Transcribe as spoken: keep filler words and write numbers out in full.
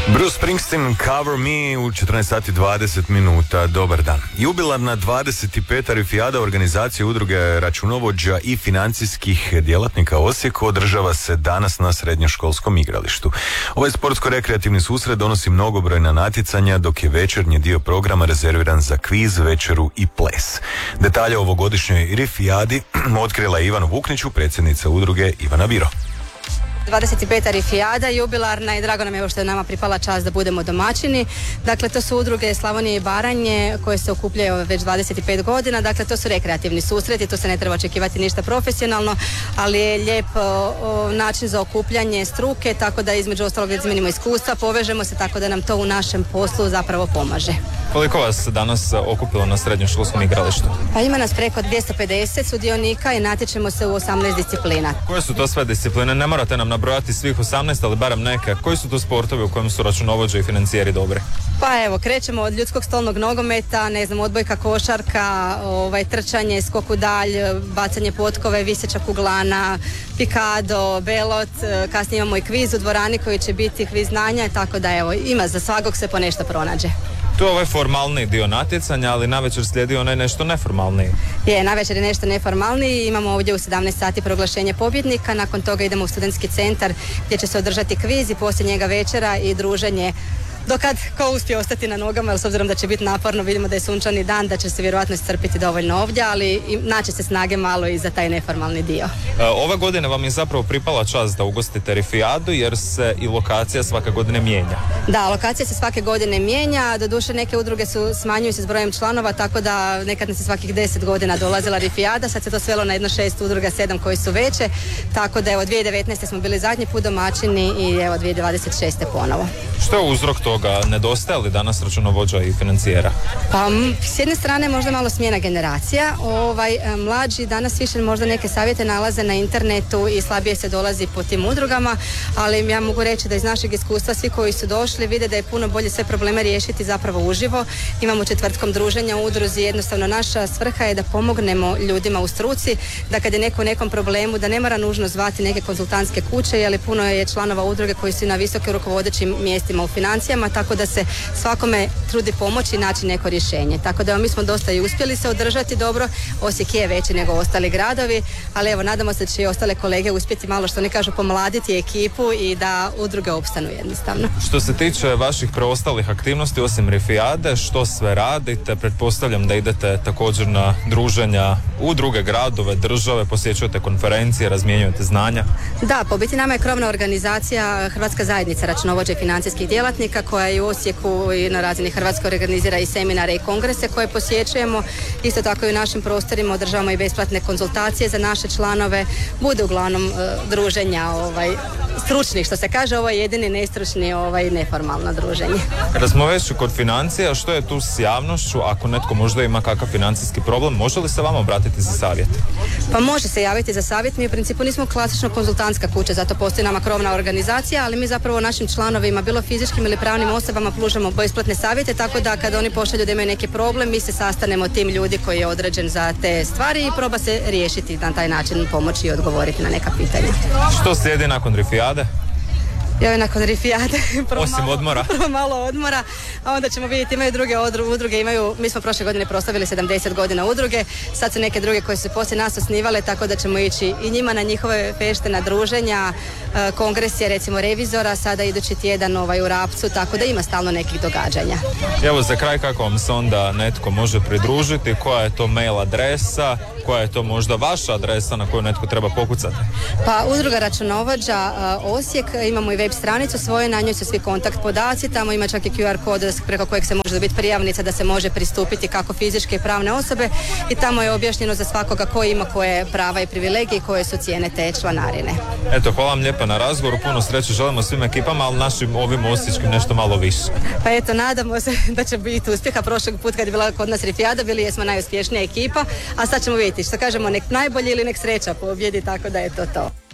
Bruce Springsteen, Cover Me u četrnaest sati dvadeset minuta. Dobar dan. Jubilarna dvadeset peta Rifijada organizacije udruge računovođa i financijskih djelatnika Osijek održava se danas na srednjoškolskom igralištu. Ovaj sportsko-rekreativni susret donosi mnogobrojna natjecanja, dok je večernji dio programa rezerviran za kviz, večeru i ples. Detalje o ovogodišnjoj Rifijadi otkrila je Ivana Vukniću, predsjednica udruge Ivana Biro. dvadeset peta Rifijada, jubilarna, i drago nam je evo što je nama pripala čast da budemo domaćini. Dakle, to su udruge Slavonije i Baranje koje se okupljaju već dvadeset pet godina. Dakle, to su rekreativni susreti, to se ne treba očekivati ništa profesionalno, ali je lijep o, o, način za okupljanje struke, tako da između ostalog izmenimo iskustva, povežemo se, tako da nam to u našem poslu zapravo pomaže. Koliko vas danas okupilo na srednjoškolskom igralištu? Pa ima nas preko dvjesto pedeset sudionika i natječemo se u osamnaest disciplina. Koje su to sve discipline? Ne morate nam nabrojati svih osamnaest, ali barem neke. Koji su to sportovi u kojem su računovođe i financijeri dobri? Pa evo, krećemo od ljudskog stolnog nogometa, ne znam, odbojka, košarka, ovaj, trčanje, skok u dalj, bacanje potkove, viseća kuglana, pikado, belot, kasnije imamo i kviz u dvorani koji će biti kviz znanja, tako da evo, ima za svakog se po nešto pronađe. To je ovaj formalni dio natjecanja, ali navečer slijedi onaj nešto neformalniji. Je, navečer je nešto neformalniji, imamo ovdje u sedamnaest sati proglašenje pobjednika, nakon toga idemo u studentski centar gdje će se održati kviz i poslije njega večera i druženje. Dokad ko uspije ostati na nogama, jer s obzirom da će biti naporno, vidimo da je sunčani dan, da će se vjerojatno iscrpiti dovoljno ovdje, ali naći se snage malo i za taj neformalni dio. E, ove godine vam je zapravo pripala čast da ugostite Rifijadu, jer se i lokacija svake godine mijenja. Da, lokacija se svake godine mijenja, doduše neke udruge su smanjuju se s brojem članova, tako da nekad nas je svakih deset godina dolazila Rifijada, sad se to svelo na jedno šest udruga, sedam koji su veće, tako da evo dvije tisuće devetnaeste smo bili zadnji put domaćini i evo dvije tisuće dvadeset šeste ponovo. Što je uzrok toga? Nedostaje li danas računovođa i financijera? Pa s jedne strane možda malo smjena generacija. Ovaj, mlađi danas više možda neke savjete nalaze na internetu i slabije se dolazi po tim udrugama, ali ja mogu reći da iz našeg iskustva svi koji su došli vide da je puno bolje sve probleme riješiti zapravo uživo. Imamo četvrtkom druženja u udruzi, jednostavno naša svrha je da pomognemo ljudima u struci, da kad je neko u nekom problemu da ne mora nužno zvati neke konzultantske kuće, jer puno je članova udruge koji su na visokim rukovodećim mjestima u financijama, tako da se svakome trudi pomoći i naći neko rješenje. Tako da mi smo dosta i uspjeli se održati dobro. Osijek je veći nego ostali gradovi, ali evo nadamo se da će i ostale kolege uspjeti malo, što oni kažu, pomladiti ekipu i da udruge opstanu jednostavno. Što se tiče vaših preostalih aktivnosti osim Rifijade, što sve radite? Pretpostavljam da idete također na druženja u druge gradove, države, posjećujete konferencije, razmjenjujete znanja. Da, po biti nama je krovna organizacija Hrvatska zajednica računovođa i financijskih djelatnika, koja je u Osijeku i na razini Hrvatske organizira i seminare i kongrese koje posjećujemo. Isto tako i u našim prostorima održavamo i besplatne konzultacije za naše članove. Bude uglavnom uh, druženja ovaj, stručnih, što se kaže, ovo je jedini nestručni ovaj, neformalno druženje. Kada smo već kod financija, što je tu s javnošću? Ako netko možda ima kakav financijski problem, može li se vama obratiti za savjet? Pa može se javiti za savjet. Mi u principu nismo klasično konzultantska kuća, zato postoji nama krovna organizacija, ali mi zapravo našim članovima, bilo fizičkim ili pravnim osobama, pružamo besplatne savjete, tako da kada oni pošalju da imaju neki problem, mi se sastanemo tim ljudi koji je određen za te stvari i proba se riješiti na taj način, pomoći i odgovoriti na neka pitanja. Što slijedi nakon Rifijade? Ja nakon Rifijade osim malo, odmora prvo malo odmora, a onda ćemo vidjeti, imaju druge udruge, imaju, mi smo prošle godine proslavili sedamdeset godina udruge, sad su neke druge koje su poslije nas osnivale, tako da ćemo ići i njima na njihove feštena druženja, kongresije recimo revizora, sada idući tjedan ovaj, u Rapcu, tako da ima stalno nekih događanja. Evo za kraj, kako vam se onda netko može pridružiti, koja je to mail adresa, koja je to možda vaša adresa na koju netko treba pokucati? Pa udruga računovođa Osijek, imamo i web stranicu svoje, na njoj su svi kontakt podaci, tamo ima čak i Q R kod preko kojeg se može dobiti prijavnica da se može pristupiti kako fizičke i pravne osobe i tamo je objašnjeno za svakoga ko ima koje prava i privilegije i koje su cijene te članarine. Eto, hvala vam lijepa na razgovoru, puno sreće želimo svim ekipama, ali našim ovim osječkim nešto malo više. Pa eto, nadamo se da će biti uspjeha. Prošlog put kad je bila kod nas Rifijada, bili jesmo najuspješnija ekipa, a sad ćemo vidjeti, što kažemo, nek najbolji ili nek sreća pobjedi, tako da je to to.